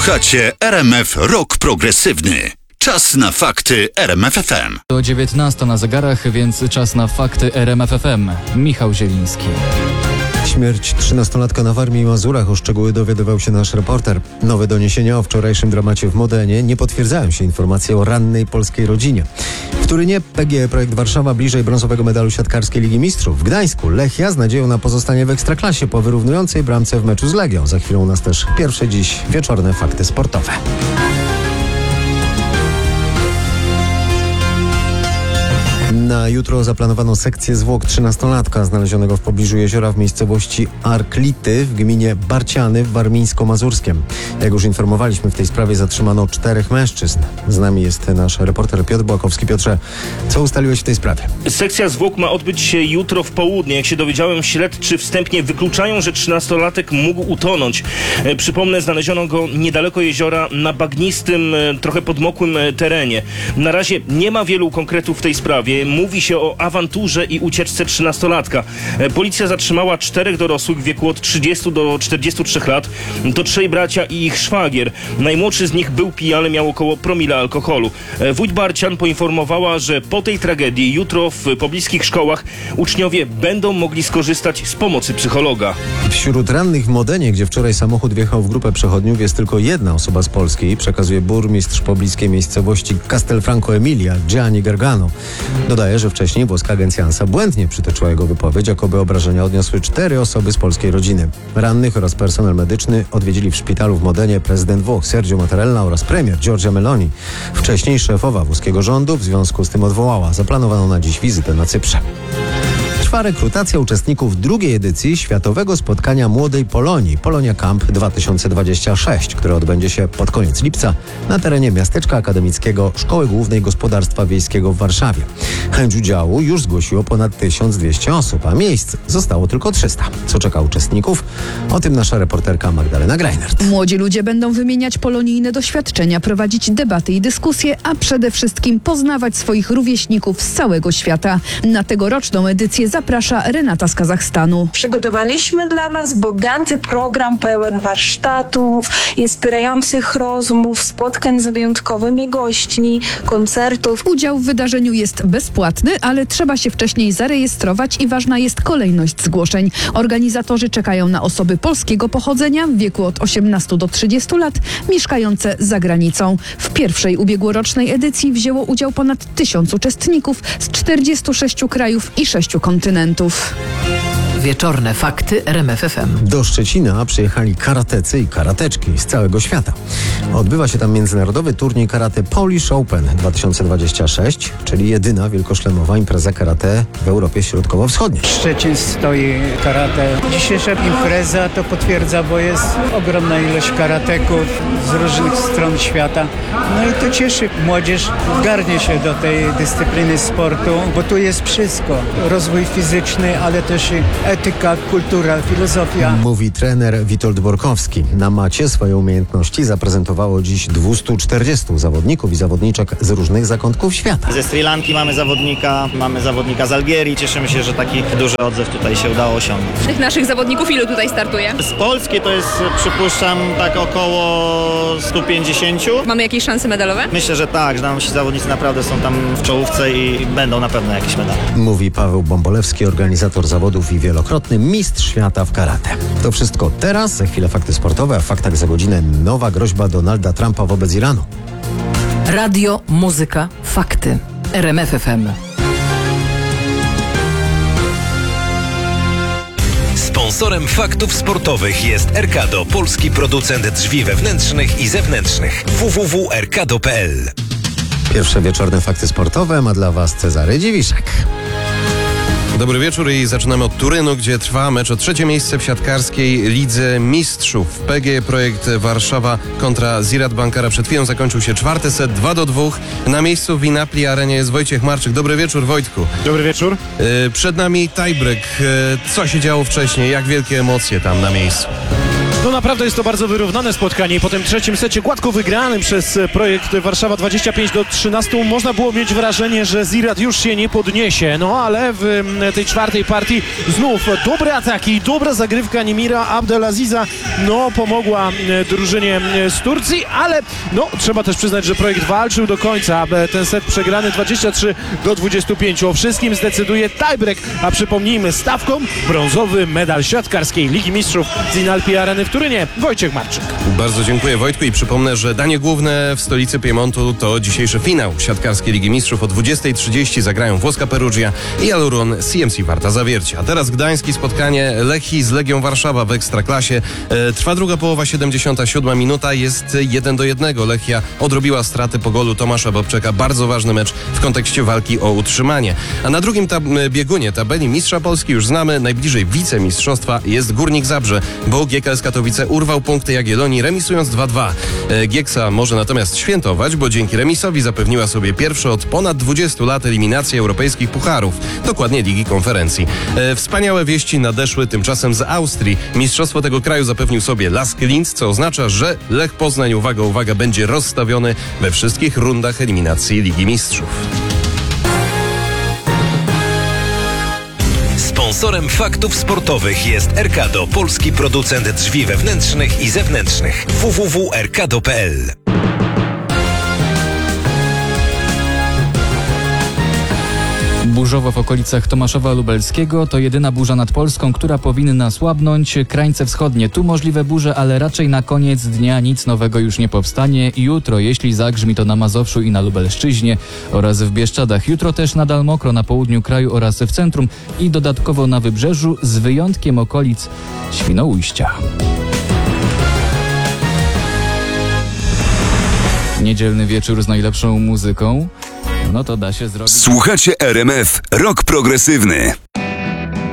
Słuchacie RMF Rock Progresywny. Czas na fakty RMF FM. Do 19 na zegarach, więc czas na fakty RMF FM. Michał Zieliński. Śmierć 13-latka na Warmii i Mazurach. O szczegóły dowiadywał się nasz reporter. Nowe doniesienia o wczorajszym dramacie w Modenie nie potwierdzają się informacje o rannej polskiej rodzinie. W Turynie PGE Projekt Warszawa bliżej brązowego medalu siatkarskiej Ligi Mistrzów. W Gdańsku Lechia z nadzieją na pozostanie w Ekstraklasie po wyrównującej bramce w meczu z Legią. Za chwilę u nas też pierwsze dziś wieczorne fakty sportowe. Na jutro zaplanowano sekcję zwłok 13-latka znalezionego w pobliżu jeziora w miejscowości Arklity w gminie Barciany w Warmińsko-Mazurskiem. Jak już informowaliśmy, w tej sprawie zatrzymano 4 mężczyzn. Z nami jest nasz reporter Piotr Błakowski. Piotrze, co ustaliłeś w tej sprawie? Sekcja zwłok ma odbyć się jutro w południe. Jak się dowiedziałem, śledczy wstępnie wykluczają, że 13-latek mógł utonąć. Przypomnę, znaleziono go niedaleko jeziora na bagnistym, trochę podmokłym terenie. Na razie nie ma wielu konkretów w tej sprawie. Mówi się o awanturze i ucieczce 13-latka. Policja zatrzymała 4 dorosłych w wieku od 30 do 43 lat. To 3 bracia i ich szwagier. Najmłodszy z nich był pijany, miał około promila alkoholu. Wójt Barcian poinformowała, że po tej tragedii jutro w pobliskich szkołach uczniowie będą mogli skorzystać z pomocy psychologa. Wśród rannych w Modenie, gdzie wczoraj samochód wjechał w grupę przechodniów, jest tylko jedna osoba z Polski, przekazuje burmistrz pobliskiej miejscowości Castelfranco Emilia, Gianni Gargano. Dodaje, że wcześniej włoska agencja ANSA błędnie przytoczyła jego wypowiedź, jakoby obrażenia odniosły 4 osoby z polskiej rodziny. Rannych oraz personel medyczny odwiedzili w szpitalu w Modenie prezydent Włoch Sergio Mattarella oraz premier Giorgia Meloni. Wcześniej szefowa włoskiego rządu w związku z tym odwołała zaplanowaną na dziś wizytę na Cyprze. Trwa rekrutacja uczestników drugiej edycji Światowego Spotkania Młodej Polonii Polonia Camp 2026, które odbędzie się pod koniec lipca na terenie miasteczka akademickiego Szkoły Głównej Gospodarstwa Wiejskiego w Warszawie. Chęć udziału już zgłosiło ponad 1200 osób, a miejsc zostało tylko 300. Co czeka uczestników? O tym nasza reporterka Magdalena Greinert. Młodzi ludzie będą wymieniać polonijne doświadczenia, prowadzić debaty i dyskusje, a przede wszystkim poznawać swoich rówieśników z całego świata. Na tegoroczną edycję zaprasza Renata z Kazachstanu. Przygotowaliśmy dla Was bogaty program pełen warsztatów, inspirujących rozmów, spotkań z wyjątkowymi gośćmi, koncertów. Udział w wydarzeniu jest bezpłatny, ale trzeba się wcześniej zarejestrować i ważna jest kolejność zgłoszeń. Organizatorzy czekają na osoby polskiego pochodzenia w wieku od 18 do 30 lat, mieszkające za granicą. W pierwszej ubiegłorocznej edycji wzięło udział ponad 1000 uczestników z 46 krajów i 6 kontynentów. Wieczorne fakty RMF FM. Do Szczecina przyjechali karatecy i karateczki z całego świata. Odbywa się tam międzynarodowy turniej karate Polish Open 2026, czyli jedyna wielkoszlemowa impreza karate w Europie Środkowo-Wschodniej. Szczecin stoi karate. Dzisiejsza impreza to potwierdza, bo jest ogromna ilość karateków z różnych stron świata. No i to cieszy. Młodzież garnie się do tej dyscypliny sportu, bo tu jest wszystko. Rozwój fizyczny, ale też i etyka, kultura, filozofia. Mówi trener Witold Borkowski. Na macie swoje umiejętności zaprezentowało dziś 240 zawodników i zawodniczek z różnych zakątków świata. Ze Sri Lanki mamy zawodnika z Algierii. Cieszymy się, że taki duży odzew tutaj się udało osiągnąć. Tych naszych zawodników ilu tutaj startuje? Z Polski to jest, przypuszczam, tak około 150. Mamy jakieś szanse medalowe? Myślę, że tak, że nasi zawodnicy naprawdę są tam w czołówce i będą na pewno jakieś medale. Mówi Paweł Bąbolewski, organizator zawodów i wielokrotny mistrz świata w karate. To wszystko teraz, za chwilę fakty sportowe, a w faktach za godzinę nowa groźba Donalda Trumpa wobec Iranu. Radio, muzyka, fakty. RMF FM. Sponsorem faktów sportowych jest Erkado, polski producent drzwi wewnętrznych i zewnętrznych. www.erkado.pl. Pierwsze wieczorne fakty sportowe ma dla Was Cezary Dziwiszek. Dobry wieczór i zaczynamy od Turynu, gdzie trwa mecz o 3. miejsce w siatkarskiej Lidze Mistrzów. PGE Projekt Warszawa kontra Ziraat Bankara przed chwilą zakończył się 4. set 2-2. Na miejscu w Inapli Arenie jest Wojciech Marczyk. Dobry wieczór, Wojtku. Dobry wieczór. Przed nami tiebreak. Co się działo wcześniej? Jak wielkie emocje tam na miejscu? No naprawdę jest to bardzo wyrównane spotkanie i po tym trzecim secie gładko wygranym przez projekt Warszawa 25-13 można było mieć wrażenie, że Ziraat już się nie podniesie. No ale w tej czwartej partii znów dobre ataki, dobra zagrywka Nimira Abdelaziza pomogła drużynie z Turcji, ale trzeba też przyznać, że projekt walczył do końca. Ten set przegrany 23-25. O wszystkim zdecyduje tiebreak, a przypomnijmy stawką brązowy medal siatkarskiej Ligi Mistrzów z Inalpi Areny w Turynie. Wojciech Marczyk. Bardzo dziękuję, Wojtku, i przypomnę, że danie główne w stolicy Piemontu to dzisiejszy finał siatkarskiej Ligi Mistrzów. O 20:30 zagrają włoska Perugia i Aluron CMC Warta Zawiercie. A teraz gdańskie spotkanie Lechii z Legią Warszawa w Ekstraklasie. Trwa druga połowa, 77 minuta, jest 1-1. Lechia odrobiła straty po golu Tomasza Bobczeka. Bardzo ważny mecz w kontekście walki o utrzymanie. A na drugim biegunie tabeli mistrza Polski już znamy. Najbliżej wicemistrzostwa jest Górnik Zabrze, bo GKS Katowice urwał punkty Jagiellonii, remisując 2-2. Gieksa może natomiast świętować, bo dzięki remisowi zapewniła sobie pierwsze od ponad 20 lat eliminację europejskich pucharów, dokładnie Ligi Konferencji. Wspaniałe wieści nadeszły tymczasem z Austrii. Mistrzostwo tego kraju zapewnił sobie Lask Linz, co oznacza, że Lech Poznań, uwaga, będzie rozstawiony we wszystkich rundach eliminacji Ligi Mistrzów. Sponsorem faktów sportowych jest Erkado, polski producent drzwi wewnętrznych i zewnętrznych. www.erkado.pl. Burzowo w okolicach Tomaszowa Lubelskiego to jedyna burza nad Polską, która powinna słabnąć. Krańce wschodnie. Tu możliwe burze, ale raczej na koniec dnia nic nowego już nie powstanie. Jutro, jeśli zagrzmi, to na Mazowszu i na Lubelszczyźnie oraz w Bieszczadach. Jutro też nadal mokro na południu kraju oraz w centrum i dodatkowo na wybrzeżu, z wyjątkiem okolic Świnoujścia. Niedzielny wieczór z najlepszą muzyką. No to da się zrobić. Słuchacie RMF Rock Progresywny.